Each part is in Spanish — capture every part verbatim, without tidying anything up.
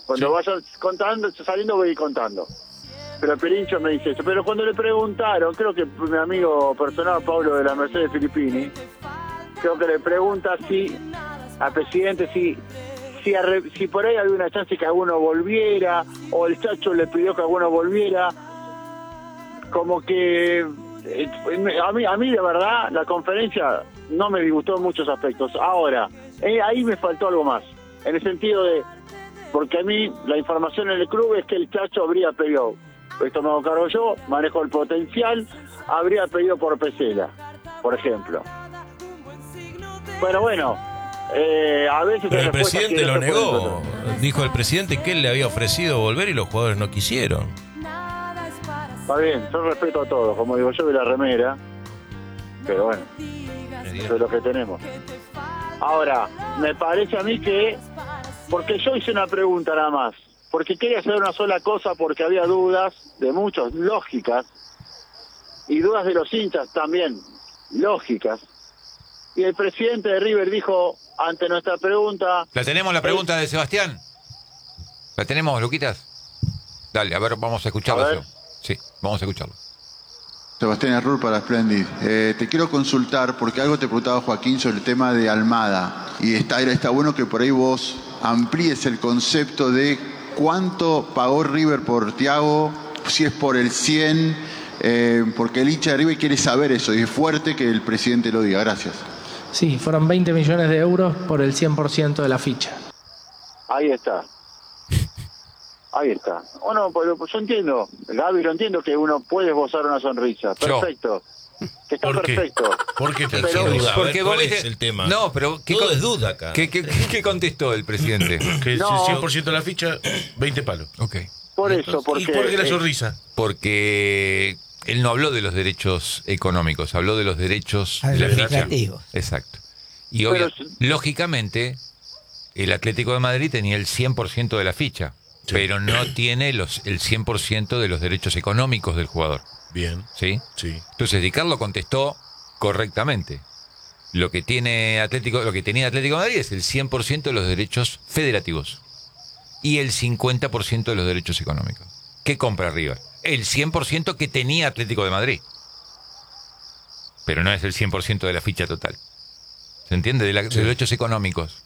Cuando Sí. vayas contando, saliendo voy contando. Pero Pirincho me dice eso. Pero cuando le preguntaron, creo que mi amigo personal Pablo de la Mercedes Filippini, creo que le pregunta si al presidente si si, arre, si por ahí había una chance que alguno volviera, o el Chacho le pidió que alguno volviera, como que eh, a mí a mí de verdad la conferencia no me disgustó en muchos aspectos. Ahora, eh, ahí me faltó algo más, en el sentido de, porque a mí la información en el club es que el Chacho habría pedido, esto me hago cargo yo, manejo el potencial, habría pedido por Pesela, por ejemplo. Bueno, bueno, eh, a veces... Pero el respuestas presidente que no lo se pueden negó. encontrar. Dijo el presidente que él le había ofrecido volver y los jugadores no quisieron. Está bien, yo respeto a todos, como digo yo, de la remera, pero bueno, eso es lo que tenemos. Ahora, me parece a mí que, porque yo hice una pregunta nada más, porque quería hacer una sola cosa, porque había dudas de muchos, lógicas, y dudas de los hinchas también, lógicas. Y el presidente de River dijo, ante nuestra pregunta... ¿La tenemos la pregunta de Sebastián? ¿La tenemos, Luquitas? Dale, a ver, vamos a escucharlo. A ver. Sí, vamos a escucharlo. Sebastián Arrur para Splendid. Eh, te quiero consultar, porque algo te preguntaba Joaquín sobre el tema de Almada. Y está, está bueno que por ahí vos amplíes el concepto de cuánto pagó River por Thiago, si es por el cien, eh, porque el hincha de River quiere saber eso, y es fuerte que el presidente lo diga. Gracias. Sí, fueron veinte millones de euros por el cien por ciento de la ficha. Ahí está. Ahí está. Bueno, pues, pues yo entiendo, Gaby, lo entiendo que uno puede esbozar una sonrisa. Perfecto. Que está ¿Por qué? perfecto. ¿Por qué te Pero- duda? A ver, porque ¿cuál vos es viste- el tema? No, pero ¿qué Todo con- es duda acá. ¿Qué, qué, qué contestó el presidente? Que No. el cien por ciento de la ficha, veinte palos. Ok. Por eso, porque... ¿Y por qué la eh, sonrisa? Porque él no habló de los derechos económicos, habló de los derechos de la ficha. Administrativos. Exacto. Y obvio, Pero- lógicamente, el Atlético de Madrid tenía el cien por ciento de la ficha, Sí. pero no tiene los, el cien por ciento de los derechos económicos del jugador. Bien, ¿Sí? sí. Entonces, Di Carlo contestó correctamente. Lo que tiene Atlético, lo que tenía Atlético de Madrid es el cien por ciento de los derechos federativos y el cincuenta por ciento de los derechos económicos. ¿Qué compra River? El cien por ciento que tenía Atlético de Madrid. Pero no es el cien por ciento de la ficha total. ¿Se entiende? De, la, de Sí. los derechos económicos.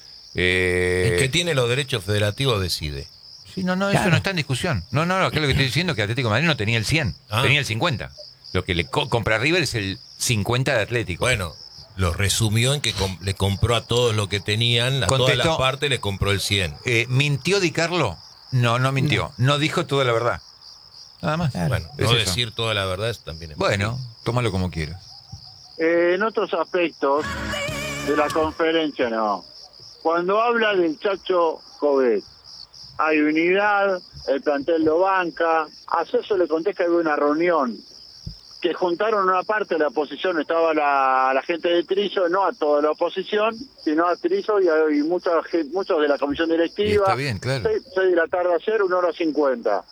Eh, El que tiene los derechos federativos decide. Sí, no, no, eso Claro. no está en discusión. No, no, no, acá lo que estoy diciendo es que Atlético de Madrid no tenía el cien, Ah. tenía el cincuenta. Lo que le co- compra River es el cincuenta de Atlético. Bueno, lo resumió en que com- le compró a todos lo que tenían, a todas Contestó. las partes le compró el cien. Eh, ¿Mintió Di Carlo? No, no mintió. No. dijo toda la verdad. Nada más. Claro. Bueno, Es no eso. decir toda la verdad es también es Bueno, tómalo como quieras. Eh, en otros aspectos de la conferencia, no. Cuando habla del Chacho Covet, hay unidad, el plantel lo banca. A Soso le conté que había una reunión, que juntaron una parte de la oposición, estaba la, la gente de Trillo, no a toda la oposición, sino a Trillo y, a- y mucha gen- muchos de la comisión Y directiva. está bien, claro. seis, seis de la tarde ayer, una hora cincuenta.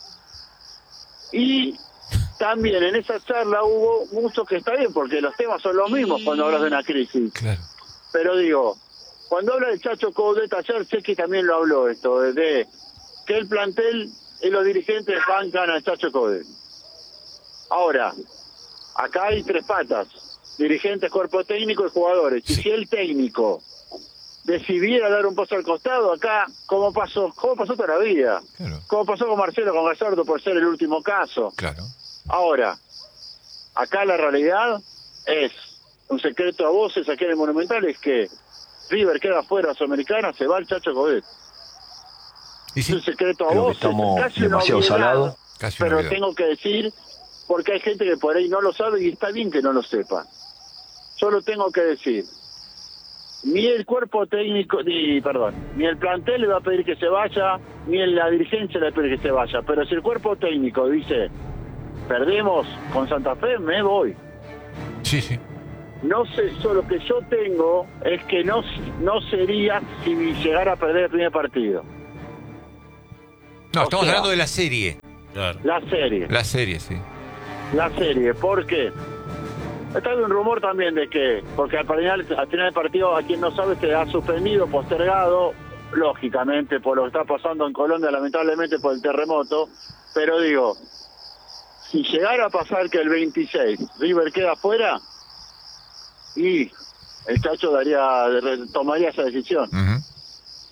Y también en esa charla hubo muchos que está bien, porque los temas son los mismos cuando hablas de una crisis. Claro. Pero digo, cuando habla del Chacho Coudet ayer, sé que también lo habló esto, de, de que el plantel y los dirigentes bancan al Chacho Coudet. Ahora, acá hay tres patas, dirigentes, cuerpo técnico y jugadores. Y si el técnico decidiera dar un paso al costado, acá, ¿cómo pasó? ¿Cómo pasó toda la vida? Claro. ¿Cómo pasó con Marcelo, con Gallardo, por ser el último caso? Claro. Ahora, acá la realidad es un secreto a voces aquí en el Monumental, es que River queda fuera de Sudamericana, se va el Chacho Coudet. Y Es sí, un secreto a Creo que voces, estamos casi una demasiado obviedad, salados. casi una pero obviedad. tengo que decir, porque hay gente que por ahí no lo sabe y está bien que no lo sepa. Yo lo tengo que decir. Ni el cuerpo técnico, ni, perdón, ni el plantel le va a pedir que se vaya, ni la dirigencia le va a pedir que se vaya. Pero si el cuerpo técnico dice, perdemos con Santa Fe, me voy. Sí, sí. No sé, solo que yo tengo es que no, no sería si llegara a perder el primer partido. No, O estamos sea, hablando de la serie. Claro. La serie, La serie, sí. la serie, ¿por qué? Está un rumor también de que, porque al final, al final del partido, a quien no sabe, se ha suspendido, postergado lógicamente por lo que está pasando en Colombia, lamentablemente por el terremoto, pero digo, si llegara a pasar que el veintiséis River queda afuera, y el Chacho daría tomaría esa decisión. Uh-huh.